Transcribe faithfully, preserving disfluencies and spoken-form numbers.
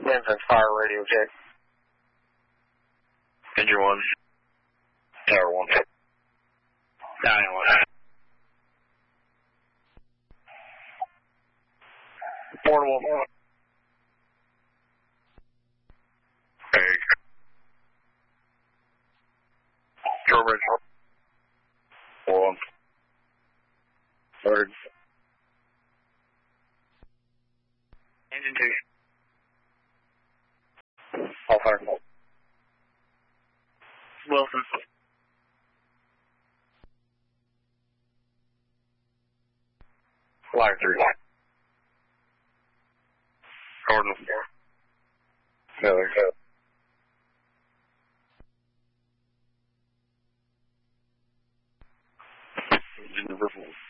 Memphis, fire radio check. Engine one. Tower one. Nine one. Portable. Hey. Strawberry. One. Third. Engine two. All fire. Wilson. Flyer three. Gordon. Miller. Engine number four.